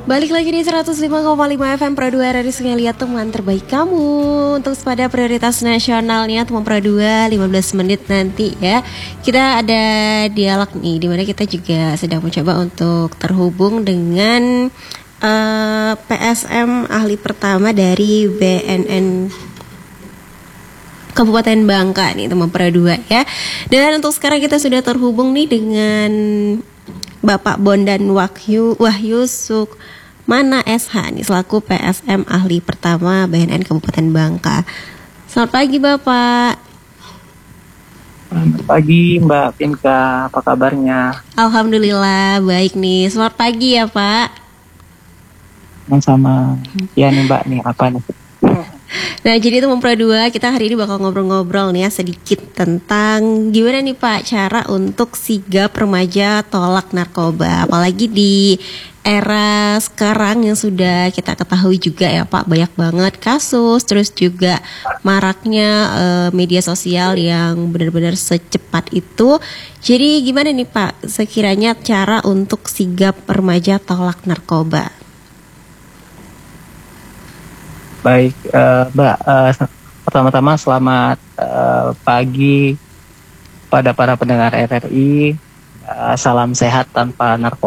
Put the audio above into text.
Balik lagi di 105,5 FM Pro 2 RRI Sungai Liat, teman terbaik kamu. Untuk pada prioritas nasionalnya teman Pro 2 15 menit nanti ya. Kita ada dialog nih, dimana kita juga sedang mencoba untuk terhubung dengan PSM ahli pertama dari BNN Kabupaten Bangka nih teman Pro 2 ya. Dan untuk sekarang kita sudah terhubung nih dengan Bapak Bondan Wahyu Sukmana SH nih selaku PSM ahli pertama BNN Kabupaten Bangka. Selamat pagi Bapak. Selamat pagi Mbak Pinka, apa kabarnya? Alhamdulillah baik nih. Selamat pagi ya Pak. Sama ya nih Mbak nih apa nih? Nah jadi teman Pro 2 kita hari ini bakal ngobrol-ngobrol nih ya sedikit tentang gimana nih Pak cara untuk sigap remaja tolak narkoba. Apalagi di era sekarang yang sudah kita ketahui juga ya Pak, banyak banget kasus, terus juga maraknya media sosial yang benar-benar secepat itu. Jadi gimana nih Pak sekiranya cara untuk sigap remaja tolak narkoba? Baik Mbak, pertama-tama selamat pagi pada para pendengar RRI. Salam sehat tanpa narkoba.